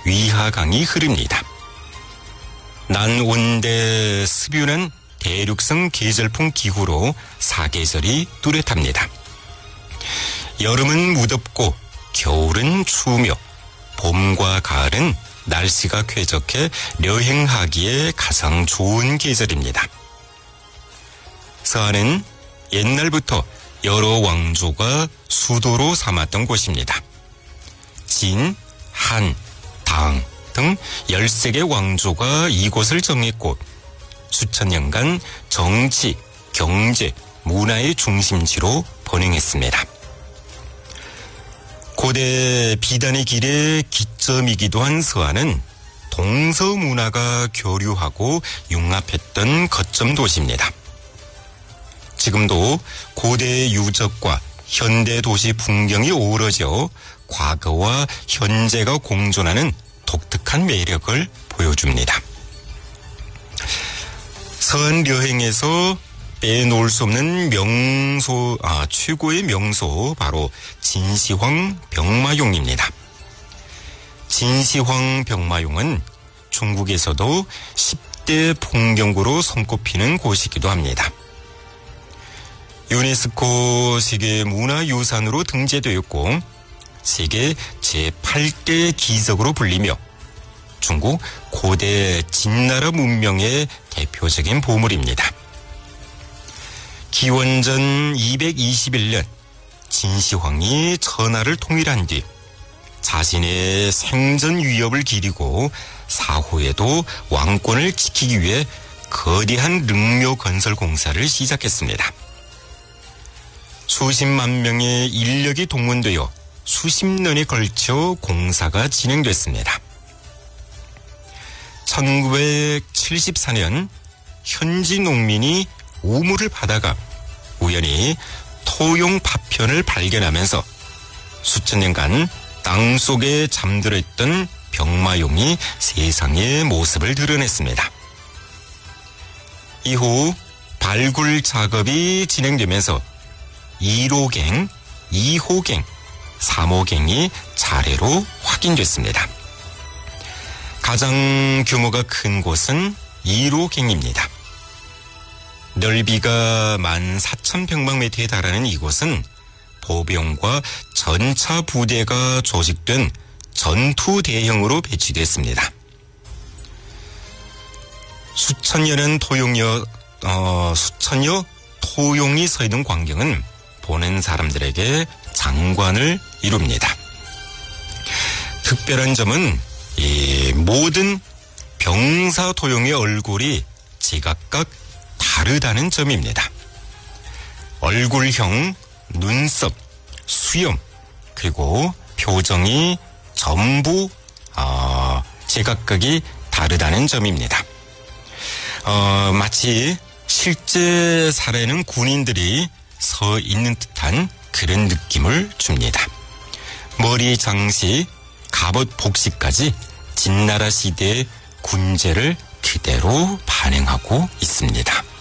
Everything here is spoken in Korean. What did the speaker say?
위하강이 흐릅니다. 난온대 습유는 대륙성 계절풍 기후로 사계절이 뚜렷합니다. 여름은 무덥고 겨울은 추우며 봄과 가을은 날씨가 쾌적해 여행하기에 가장 좋은 계절입니다. 서안은 옛날부터 여러 왕조가 수도로 삼았던 곳입니다. 진, 한, 당 등 13개 왕조가 이곳을 정했고 수천 년간 정치, 경제, 문화의 중심지로 번영했습니다. 고대 비단의 길의 기점이기도 한 서안은 동서 문화가 교류하고 융합했던 거점 도시입니다. 지금도 고대 유적과 현대 도시 풍경이 어우러져 과거와 현재가 공존하는 독특한 매력을 보여줍니다. 서안 여행에서 빼놓을 수 없는 최고의 명소 바로 진시황 병마용입니다. 진시황 병마용은 중국에서도 10대 풍경구로 손꼽히는 곳이기도 합니다. 유네스코 세계문화유산으로 등재되었고 세계 제8대 기적으로 불리며 중국 고대 진나라 문명의 대표적인 보물입니다. 기원전 221년 진시황이 천하를 통일한 뒤 자신의 생전 위협을 기리고 사후에도 왕권을 지키기 위해 거대한 릉묘 건설 공사를 시작했습니다. 수십만 명의 인력이 동원되어 수십 년에 걸쳐 공사가 진행됐습니다. 1974년 현지 농민이 우물을 파다가 우연히 토용 파편을 발견하면서 수천 년간 땅 속에 잠들어 있던 병마용이 세상의 모습을 드러냈습니다. 이후 발굴 작업이 진행되면서 1호갱, 2호갱, 3호갱이 차례로 확인됐습니다. 가장 규모가 큰 곳은 1호갱입니다. 넓이가 14,000평방미터에 달하는 이곳은 보병과 전차 부대가 조직된 전투 대형으로 배치됐습니다. 수천여 토용이 서 있는 광경은 보는 사람들에게 장관을 이룹니다. 특별한 점은 이 모든 병사 토용의 얼굴이 제각각 다르다는 점입니다. 얼굴형, 눈썹, 수염, 그리고 표정이 전부 제각각이 다르다는 점입니다. 마치 실제 살아있는 군인들이 서 있는 듯한 그런 느낌을 줍니다. 머리 장식, 갑옷 복식까지 진나라 시대의 군제를 그대로 반영하고 있습니다.